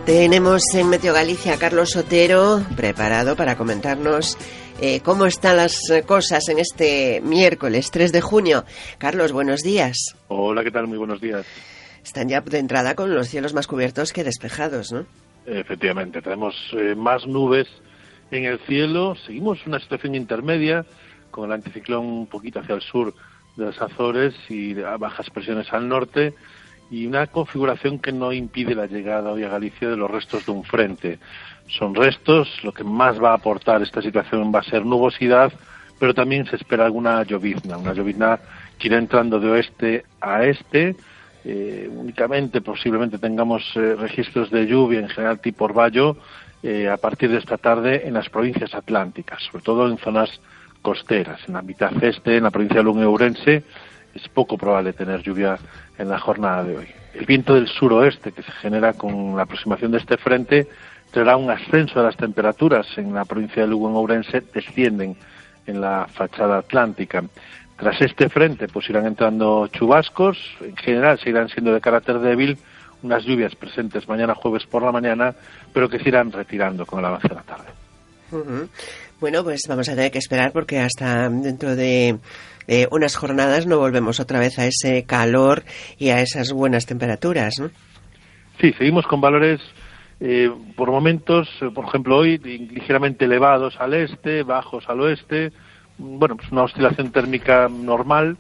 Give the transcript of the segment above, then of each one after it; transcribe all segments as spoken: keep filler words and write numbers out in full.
Tenemos en Meteo Galicia a Carlos Otero preparado para comentarnos eh, cómo están las cosas en este miércoles tres de junio. Carlos, buenos días. Hola, ¿qué tal? Muy buenos días. Están ya de entrada con los cielos más cubiertos que despejados, ¿no? Efectivamente, tenemos eh, más nubes en el cielo. Seguimos una situación intermedia con el anticiclón un poquito hacia el sur de las Azores y bajas presiones al norte, y una configuración que no impide la llegada hoy a Galicia de los restos de un frente. Son restos, lo que más va a aportar esta situación va a ser nubosidad, pero también se espera alguna llovizna, una llovizna que irá entrando de oeste a este. Eh, únicamente posiblemente tengamos eh, registros de lluvia en general tipo orvallo eh, a partir de esta tarde en las provincias atlánticas, sobre todo en zonas costeras. En la mitad este, en la provincia de Lugo y Ourense, es poco probable tener lluvia en la jornada de hoy. El viento del suroeste que se genera con la aproximación de este frente traerá un ascenso de las temperaturas. En la provincia de Lugo y Ourense descienden en la fachada atlántica. Tras este frente pues irán entrando chubascos, en general seguirán siendo de carácter débil, unas lluvias presentes mañana jueves por la mañana, pero que se irán retirando con el avance de la tarde. Uh-huh. Bueno, pues vamos a tener que esperar porque hasta dentro de eh, unas jornadas no volvemos otra vez a ese calor y a esas buenas temperaturas, ¿no? Sí, seguimos con valores eh, por momentos, eh, por ejemplo hoy, ligeramente elevados al este, bajos al oeste. Bueno, pues una oscilación térmica normal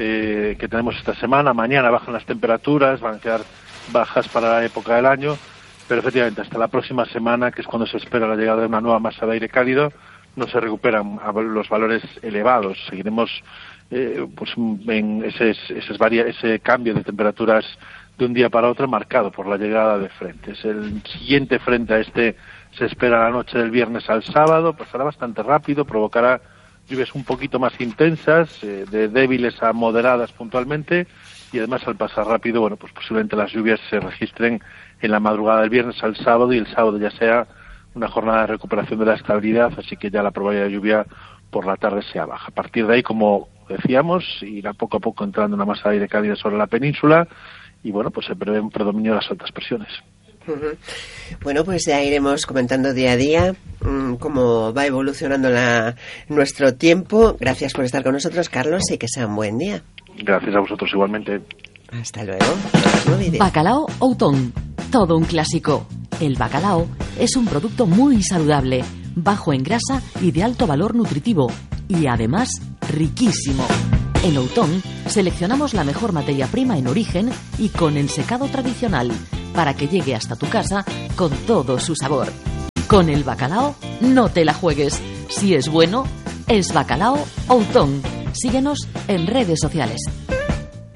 eh, que tenemos esta semana. Mañana bajan las temperaturas, van a quedar bajas para la época del año, pero efectivamente hasta la próxima semana, que es cuando se espera la llegada de una nueva masa de aire cálido, no se recuperan los valores elevados. Seguiremos eh, pues en ese, ese, varia, ese cambio de temperaturas de un día para otro marcado por la llegada de frentes. El siguiente frente a este se espera la noche del viernes al sábado, pasará bastante rápido, provocará lluvias un poquito más intensas, eh, de débiles a moderadas puntualmente, y además al pasar rápido, bueno, pues posiblemente las lluvias se registren en la madrugada del viernes al sábado, y el sábado ya sea una jornada de recuperación de la estabilidad, así que ya la probabilidad de lluvia por la tarde sea baja. A partir de ahí, como decíamos, irá poco a poco entrando una masa de aire cálida sobre la península, y bueno, pues se prevé un predominio de las altas presiones. Uh-huh. Bueno, pues ya iremos comentando día a día mmm, cómo va evolucionando la, nuestro tiempo. Gracias por estar con nosotros, Carlos, y que sea un buen día. Gracias a vosotros igualmente. Hasta luego. No Bacalao Outón, todo un clásico. El bacalao es un producto muy saludable, bajo en grasa y de alto valor nutritivo, y además riquísimo. En Outón seleccionamos la mejor materia prima en origen y con ensecado tradicional, para que llegue hasta tu casa con todo su sabor. Con el bacalao no te la juegues. Si es bueno, es Bacalao Outón. Síguenos en redes sociales.